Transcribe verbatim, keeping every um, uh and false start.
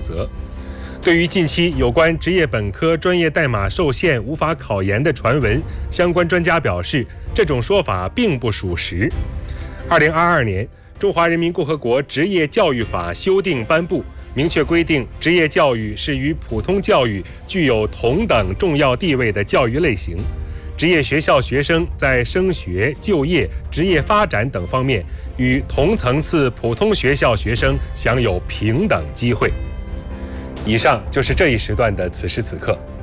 责。对于近期有关职业本科专业代码受限无法考研的传闻，相关专家表示，这种说法并不属实。二零二二年，中华人民共和国职业教育法修订颁布，明确规定，职业教育是与普通教育具有同等重要地位的教育类型。职业学校学生在升学、就业、职业发展等方面，与同层次普通学校学生享有平等机会。以上就是这一时段的此时此刻。